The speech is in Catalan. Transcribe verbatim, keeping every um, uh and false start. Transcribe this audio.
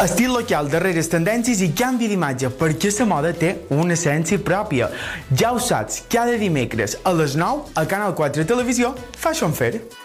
Estil local darrere les tendències i canvi d'imatge, perquè la moda té una essència pròpia. Ja ho saps, cada dimecres a les nou a Canal quatre Televisió Fashion Fair.